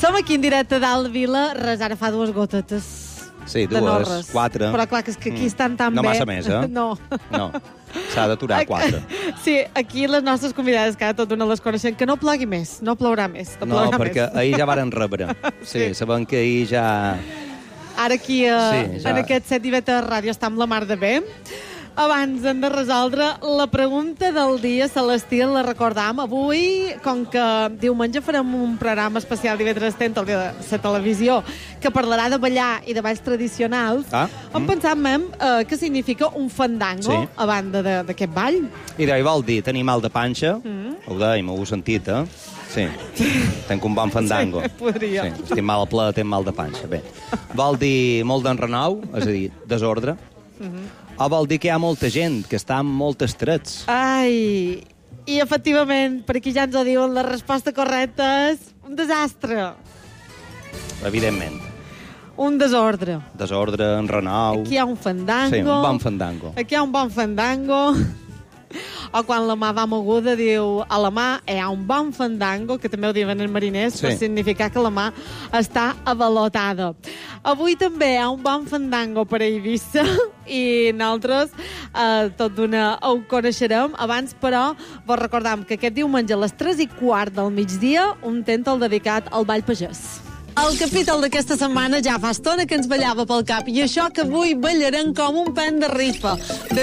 Som aquí en directe dalt Vila, res, ara fa 2 gotetes. Sí, de 2, norres. 4. Però clar, que és que aquí estan tan No bé. massa més, eh? No. No, s'ha d'aturar 4. Sí, aquí les nostres convidades, cada tot una les coneixen, que no plogui més, no plourà més. No, No, plourà perquè més. ahir ja varen rebre. Sí, sabem que ahir ja... Ara aquí, Sí, ja. en aquest set i beta de ràdio, està amb la mar de bé. Abans hem de resoldre la pregunta del dia, Celestí, la recordam. Avui, com que diumenge farem un programa especial divendres 30 al dia de la televisió que parlarà de ballar i de balls tradicionals, hem pensat, què significa un fandango Sí. a banda d'aquest ball. I d'ahir vol dir tenir mal de panxa, ho dèiem, ho heu sentit, eh? Sí, tenc un bon fandango. Sí, podria. Sí, estic mal al ple, tenc mal de panxa. Bé, vol dir molt d'enrenou, és a dir, desordre, o vol dir que hi ha molta gent, que està amb moltes trets. Ai, i efectivament, per aquí ja ens ho diuen, la resposta correcta és un desastre, Evidentment. un desordre. Desordre, enrenou... Aquí hi ha un fandango. Sí, un bon fandango. Aquí hi ha un bon fandango. O quan la mà va moguda, diu a la mà hi ha un bon fandango, que també ho diuen els mariners, per significar que la mà està avalotada. Avui també hi ha un bon fandango per a Eivissa i nosaltres tot d'una ho coneixerem. Abans, però, vos recordam que aquest diumenge a les 3:15 del migdia un tental dedicat al ball pagès. El capítol d'aquesta setmana ja fa estona que ens ballava pel cap i això que avui ballarem com un pen de rifa.